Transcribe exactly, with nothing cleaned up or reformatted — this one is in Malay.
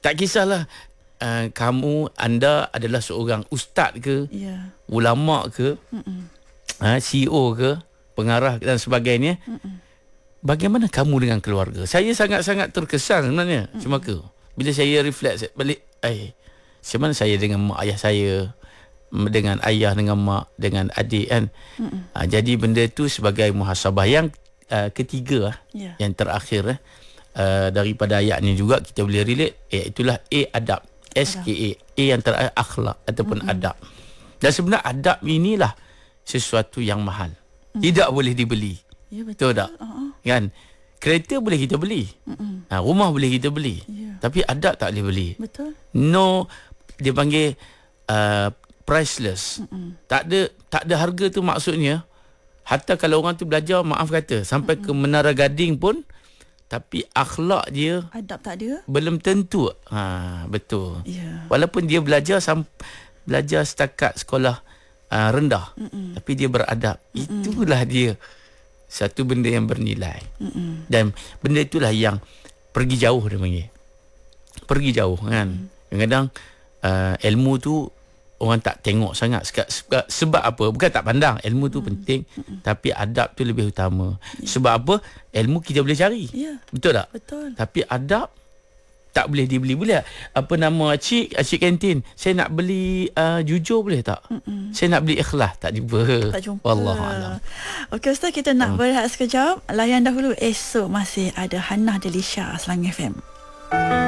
Tak kisahlah uh, kamu, anda adalah seorang ustaz ke, Ya. ulama ke, uh, C E O ke, pengarah dan sebagainya. Mm-mm. Bagaimana kamu dengan keluarga? Saya sangat-sangat terkesan sebenarnya, Mm-mm. Cemaka. Bila saya reflect balik, eh, macam mana saya dengan mak ayah saya, dengan ayah, dengan mak, dengan adik kan. Uh, jadi benda tu sebagai muhasabah. Yang uh, ketiga, yeah. yang terakhir, uh, daripada ayat ni juga kita boleh relate, iaitulah A, adab. S K A. A yang terakhir akhlak ataupun Mm-mm. adab. Dan sebenarnya adab inilah sesuatu yang mahal. Mm. Tidak boleh dibeli. Ya, betul. Betul tak? Uh-huh. Kan? Kereta boleh kita beli. Ha, rumah boleh kita beli. Yeah. Tapi adab tak boleh beli. Betul. No, dia panggil uh, priceless. Mm-mm. Tak ada tak ada harga tu, maksudnya hatta kalau orang tu belajar, maaf kata, sampai Mm-mm. ke Menara Gading pun, tapi akhlak dia, adab tak ada, belum tentu. Ha, betul. Yeah. Walaupun dia belajar sam, belajar setakat sekolah uh, rendah, Mm-mm. tapi dia beradab. Mm-mm. Itulah dia satu benda yang bernilai. Mm-mm. Dan benda itulah yang pergi jauh, dia panggil. Pergi jauh kan. Mm. Kadang-kadang uh, ilmu tu orang tak tengok sangat. Sebab, sebab apa? Bukan tak pandang. Ilmu tu mm. penting. Mm-mm. Tapi adab tu lebih utama. Yeah. Sebab apa? Ilmu kita boleh cari. Yeah. Betul tak? Betul. Tapi adab tak boleh dibeli. Boleh tak? Apa nama Cik, Cik kantin, saya nak beli uh, jujur boleh tak? Mm-mm. Saya nak beli ikhlas. Tak jumpa. Tak jumpa. Wallahualam. Okey Ustaz, kita nak hmm. berehat sekejap. Layan dahulu. Esok masih ada Hannah Delisha, Selang F M.